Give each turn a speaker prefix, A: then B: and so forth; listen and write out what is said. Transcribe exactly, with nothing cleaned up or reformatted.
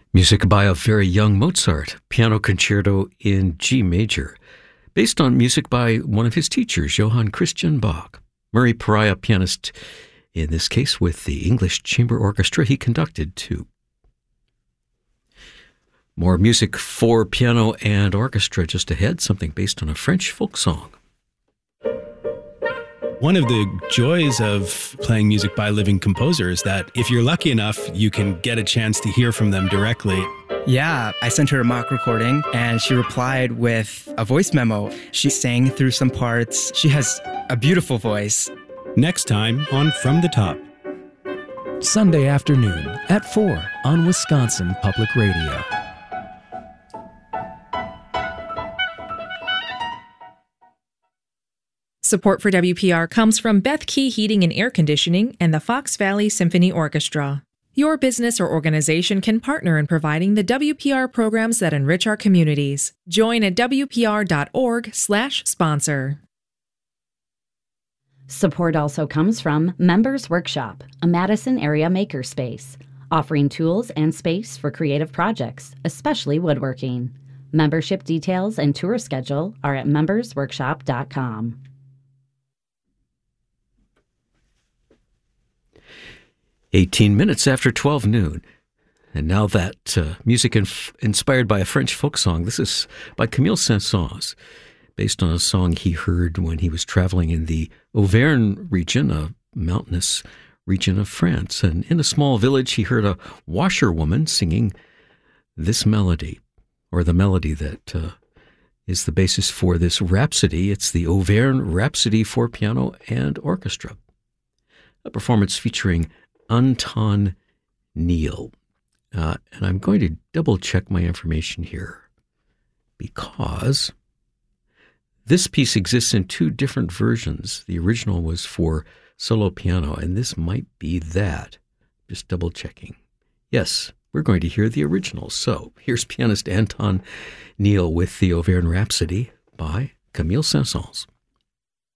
A: Music by a very young Mozart, Piano Concerto in G major, based on music by one of his teachers, Johann Christian Bach. Murray Pariah, pianist, in this case with the English Chamber Orchestra, he conducted too. More music for piano and orchestra just ahead, something based on a French folk song.
B: One of the joys of playing music by living composers is that if you're lucky enough, you can get a chance to hear from them directly.
C: Yeah, I sent her a mock recording and she replied with a voice memo. She sang through some parts. She has a beautiful voice.
B: Next time on From the Top.
D: Sunday afternoon at four on Wisconsin Public Radio.
E: Support for W P R comes from Beth Key Heating and Air Conditioning and the Fox Valley Symphony Orchestra. Your business or organization can partner in providing the W P R programs that enrich our communities. Join at W P R dot org slash sponsor.
F: Support also comes from Members Workshop, a Madison area makerspace, offering tools and space for creative projects, especially woodworking. Membership details and tour schedule are at members workshop dot com.
A: eighteen minutes after twelve noon. And now that uh, music inf- inspired by a French folk song. This is by Camille Saint-Saëns, based on a song he heard when he was traveling in the Auvergne region, a mountainous region of France. And in a small village, he heard a washerwoman singing this melody, or the melody that uh, is the basis for this rhapsody. It's the Auvergne Rhapsody for Piano and Orchestra, a performance featuring Anton Neil. Uh, and I'm going to double check my information here because this piece exists in two different versions. The original was for solo piano, and this might be that. Just double checking. Yes, we're going to hear the original. So here's pianist Anton Neil with the Auvergne Rhapsody by Camille Saint-Saëns.